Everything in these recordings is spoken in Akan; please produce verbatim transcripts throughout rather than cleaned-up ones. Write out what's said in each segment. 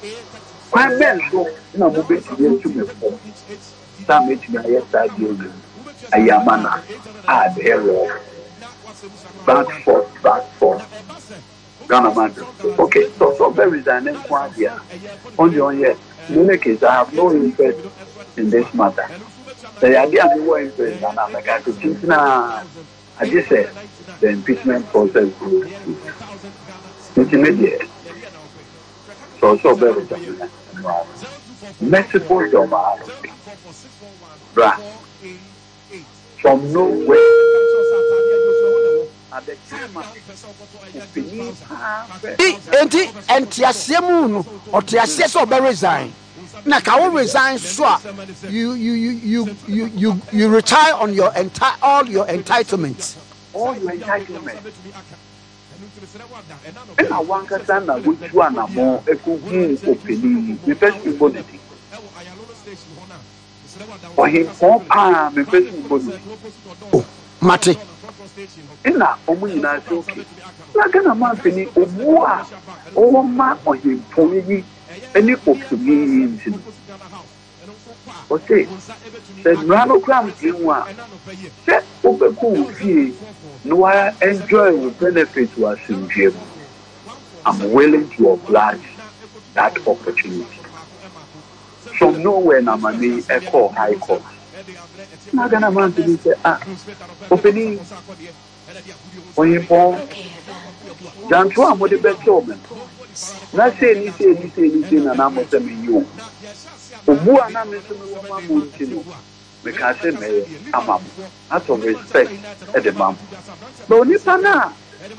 Quite best so no mobile to me for some which me yes I do. I am an add error back for back for Ghana man. Okay, so so very dynamic one here. On your yet. In any case, I have no interest in this matter. The idea of the interest and I'm like I could think now I just said the impeachment process goes intermediate. So so very dynamic. Merciful job bra from nowhere at the time enti entiasiemu no otiasie so be resign na ka wo resign so you you you you you you retire on your entire all your entitlements all your entitlements and I want to send a which one are more a cooking opinion the first people or him for palm the first people Mate ina omuna okay na Ghana man fini obu a o ma oyin pomi any opportunity okay the grano cram kinwa se obeku fie no I enjoy the benefit was in gym. I'm willing to oblige that opportunity from nowhere na money echo high court na Ghana man to say ah opening oyin po jantu amode beto men na say ni say ni say ni say na na mo say me yo obu ana me so me wo ma mo ntino me ka say me amam out of respect at the mam but oni pana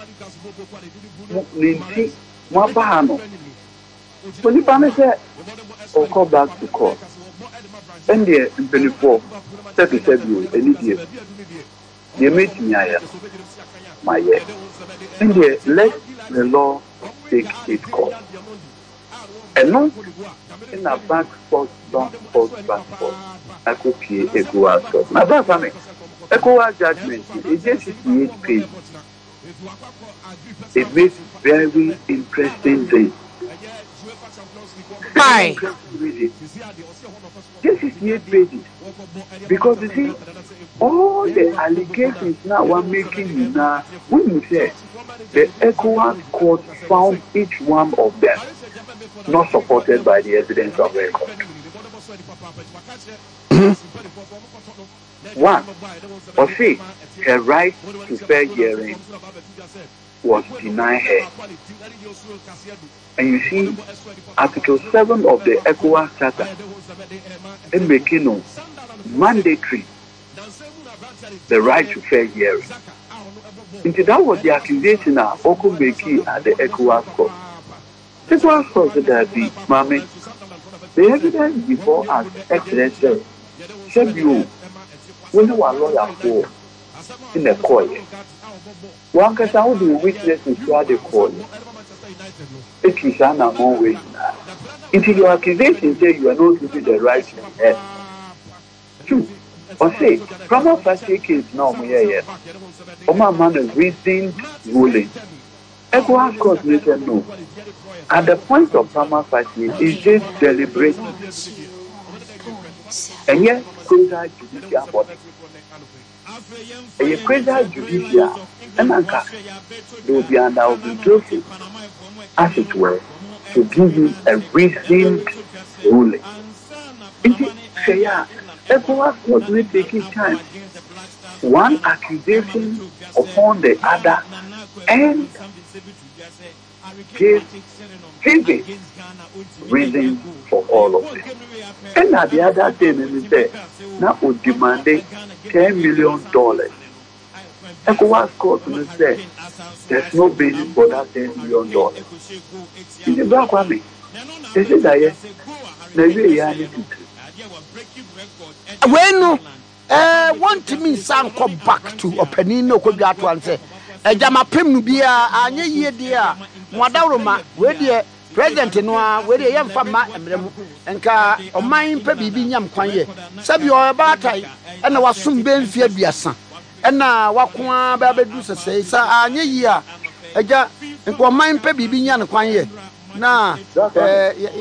ninti mo ba no oni pana say o call back to court and the twenty-four thirty-seven any day they make me aya my year and they let the law take its course and not in a back forth back forth back forth I could pay a go out now that's I mean a go out judgment it just sixty-eight pages it makes very interesting things. Hi. This is sixty-eight pages because you see all the allegations now we're making now when you say the ECOWAS court found each one of them not supported by the evidence of record. One, or say her right to fair hearing was denied her. And you see, Article seven of the ECOWAS Charter is making mandatory the right to fair hearing. And that was the accusation of Okumbeki at the ECOWAS court. The ECOWAS court said that the Mami, the evidence before us, excellent, said you, when you are lawyer for in the court, one can sound the witnesses throughout the court. It is an amount way. Until your accusation say you are not giving the right to hear. Two, or say, prima facie case now, yeah, Oma man a reasoned ruling. ECOWAS court later no. At the point of prima facie, is just deliberate. And yet, quasi judicial body. And a quasi judicial, and anchor, they will be under obligation, as it were, to give you a reasoned ruling. It is fair. ECOWAS court will take its time. One accusation upon the other and give vivid reason for all of it. And at the other thing, we say, now we demand ten million dollars. ECOWAS court will say, there's no basis for that ten million dollars. In the black army, they say that yes, the way you are to when uh want me sound come back to opening no could get one say a jama pem no bia anye ye dia mwadawroma we dia president no a we dia yemfa ma emremu enka oman pa bibi nyam kwan ye sabi o batai na wasum be mfia duasa na wakoa ba bedu sesei sa anye yi a eja enka oman pa bibi nyam kwan ye na eh